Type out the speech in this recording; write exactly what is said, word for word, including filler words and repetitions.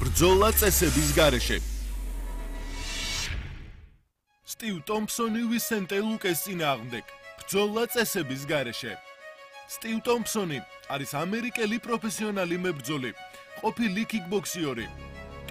ბრძოლა წესების გარეშე. სტივ ტომპსონი ვისენტე ლუკეს წინააღმდეგ. ბრძოლა წესების გარეშე. სტივ ტომპსონი არის ამერიკელი პროფესიონალი მებრძოლი, ყოფილი კიკბოქსიორი.